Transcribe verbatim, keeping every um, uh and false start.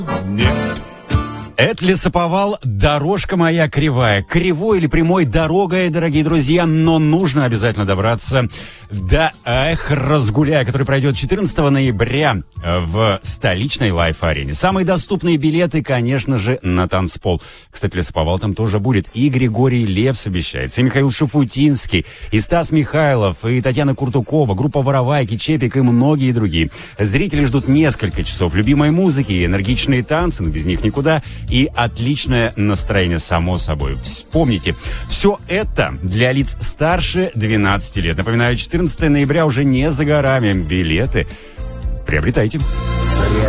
Это Лесоповал «Дорожка моя кривая». Кривой или прямой дорогой, дорогие друзья, но нужно обязательно добраться до «Эх, разгуляй», который пройдет четырнадцатого ноября в столичной лайф-арене. Самые доступные билеты, конечно же, на танцпол. Кстати, Лесоповал там тоже будет. И Григорий Лепс обещается, и Михаил Шафутинский, и Стас Михайлов, и Татьяна Куртукова, группа «Воровайки», Чепик и многие другие. Зрители ждут несколько часов любимой музыки, энергичные танцы, но без них никуда, и отличное настроение, само собой. Помните, все это для лиц старше двенадцати лет. Напоминаю, четырнадцатого ноября уже не за горами. Билеты приобретайте.